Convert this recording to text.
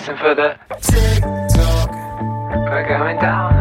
listen for the tick tock. We're going down